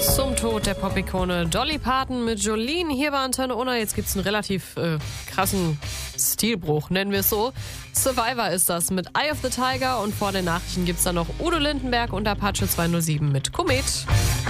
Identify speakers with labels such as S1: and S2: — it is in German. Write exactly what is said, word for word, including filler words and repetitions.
S1: Zum Tod der Pop-Ikone Dolly Parton mit Jolene hier bei Antenne Unna. Jetzt gibt's einen relativ äh, krassen Stilbruch, nennen wir es so. Survivor ist das mit Eye of the Tiger und vor den Nachrichten gibt's dann noch Udo Lindenberg und Apache zwei null sieben mit Komet.